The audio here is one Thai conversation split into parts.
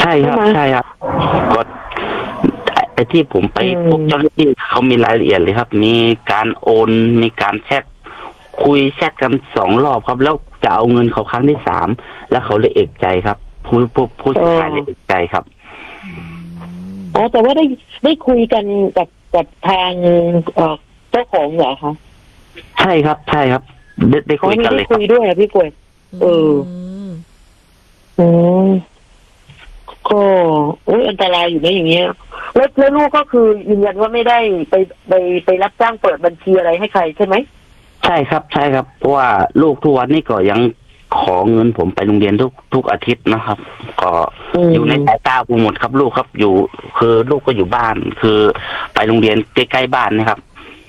ครับใช่ครับก็ไอ้ที่ผมไปพบเจ้าหน้าที่เขามีรายละเอียดเลยครับมีการโอนมีการแชทคุยแชทกัน2 รอบครับแล้วจะเอาเงินเขาครั้งที่3แล้วเขาเลยเอกใจครับผู้เสียหายเลยเอกใจครับอ๋อแต่ว่าได้คุยกันกับทางเจ้าของเหรอคะใช่ครับใช่ครับได้คุยกันเลยครับคุยด้วยพี่กวยก็อันตรายอยู่นะอย่างเงี้ยแล้วลูกก็คือยืนยันว่าไม่ได้ไปรับจ้างเปิดบัญชีอะไรให้ใครใช่ไหมใช่ครับใช่ครับเพราะว่าลูกทุกวันนี้ก็ยังขอเงินผมไปโรงเรียนทุกอาทิตย์นะครับก็อยู่ในสายตาผมหมดครับลูกครับอยู่คือลูกก็อยู่บ้านคือไปโรงเรียนใกล้ๆบ้านนะครับ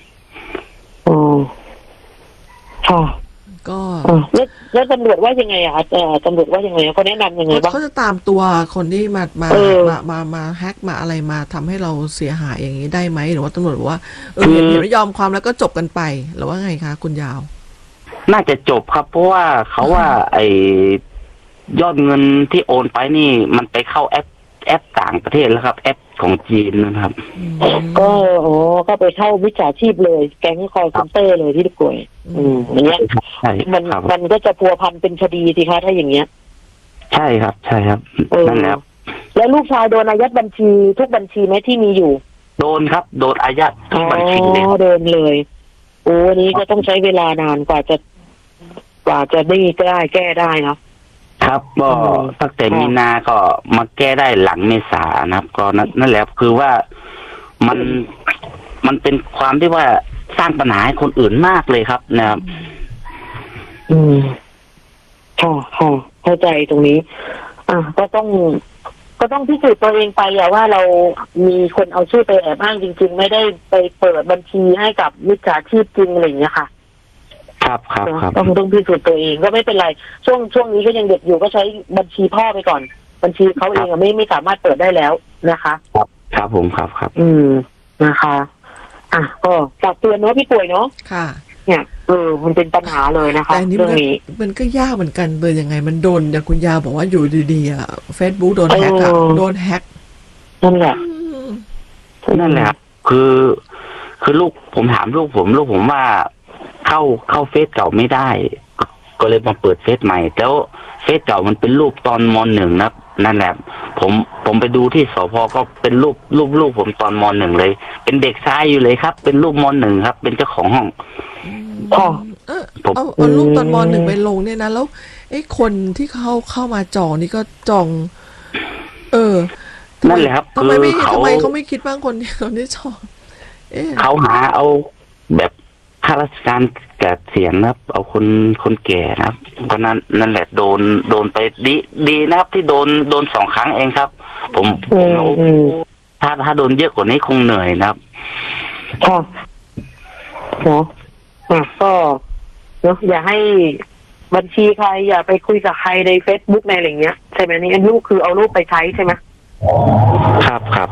ค่ะก็แล้วตำรวจว่ายังไงอะคะตำรวจว่ายังไงเขาแนะนำยังไงบ้างเขาจะตามตัวคนที่มาแฮกมาอะไรมาทำให้เราเสียหายอย่างนี้ได้ไหมหรือว่าตำรวจบอกว่าเห็นไม่ยอมความแล้วก็จบกันไปหรือว่าไงคะคุณยาวน่าจะจบครับเพราะว่าเขาว่าไอ้ยอดเงินที่โอนไปนี่มันไปเข้าแอปต่างประเทศแล้วครับแอปของจีนนะครับก็ไปเข้าวิชาชีพเลยแก๊งคอลเซ็นเตอร์เลยที่ทุกคนอย่างเงี้ยมันก็จะพัวพันเป็นคดีสิคะถ้าอย่างเงี้ยใช่ครับใช่ครับนั่นแหละแล้วลูกชายโดนอายัดบัญชีทุกบัญชีไหมที่มีอยู่โดนครับโดนอายัดทุกบัญชีเลยโดนเลยนี้ก็ต้องใช้เวลานานกว่าจะได้แก้ได้นะครับก็ตั้งแต่มีนาก็มาแก้ได้หลังเมษานะครับก็นั่นแหละคือว่ามันเป็นความที่ว่าสร้างปัญหาให้คนอื่นมากเลยครับนะครับค่ะเข้าใจตรงนี้ก็ต้องพิสูจน์ตัวเองไปว่าเรามีคนเอาชื่อไปแอบอ้างจริงๆไม่ได้ไปเปิดบัญชีให้กับมิจฉาชีพจริงอะไรอย่างเงี้ยค่ะครับต้องพิสูจน์ตัวเองก็ไม่เป็นไรช่วงนี้ก็ยังเด็กอยู่ก็ใช้บัญชีพ่อไปก่อนบัญชีเขาเองไม่สามารถเปิดได้แล้วนะคะครับผมครับนะคะก็ฝากเตือนเนาะพี่ป่วยเนาะค่ะเนี่ยมันเป็นปัญหาเลยนะคะเรื่องนี้มันก็ยากเหมือนกันเลยยังไงมันโดนอย่างคุณยาบอกว่าอยู่ดีๆFacebook โดนแฮกโดนแฮกนั่นแหละคือลูกผมถามลูกผมว่าเข้าเฟซเก่าไม่ได้ก็เลยมาเปิดเฟซใหม่แล้วเฟซเก่ามันเป็นรูปตอนม.1นะนั่นแหละผมไปดูที่สภ.ก็เป็นรูปลูกผมตอนม.1เลยเป็นเด็กชายอยู่เลยครับเป็นรูปม.1ครับเป็นเจ้าของห้องเอารูปตอนม.1ไปลงเนี่ยนะแล้วคนที่เข้ามาจองนี่ก็จองนั่นแหละครับทำไมเขาไม่คิดบ้างคนที่จองเขาหาเอาแบบข้าราชการเกษียณนะครับเอาคนแก่นะครับเพราะนั้นนั่นแหละโดนไปดีนะครับที่โดน2 ครั้งเองครับผมถ้าโดนเยอะกว่านี้คงเหนื่อยนะครับก็อย่าให้บัญชีใครอย่าไปคุยกับใครใน Facebook ในอะไรเงี้ยใช่ไหมนี่ลูกคือเอารูปไปใช้ใช่ไหมครับเขา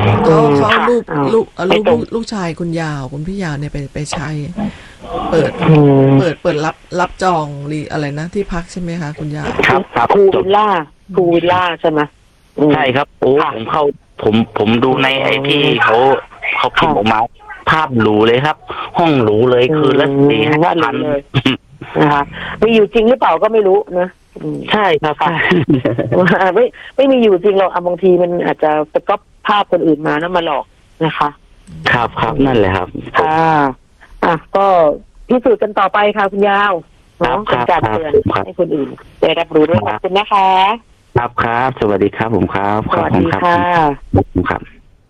ลูกชายคุณยาวคุณพี่ยาวเนี่ยไปใช้เปิดรับจองอะไรนะที่พักใช่ไหมคะคุณยาวครับภูวิลล่าใช่ไหมใช่ครับผมดูในไอที่เขาพิมพ์ออกมาภาพหรูเลยครับห้องหรูเลยคือละ4,000เลยนะคะมีอยู่จริงหรือเปล่าก็ไม่รู้นะใช่ครับไม่มีอยู่จริงหรอกบางทีมันอาจจะไปก๊อปภาพคนอื่นมาแล้วมาหลอกนะคะครับนั่นแหละครับก็พิสูจน์กันต่อไปค่ะคุณยาวเป็นการเตือนให้คนอื่นได้รับรู้ด้วยขอบคุณนะคะครับสวัสดีครับผมครับสวัสดีค่ะครับ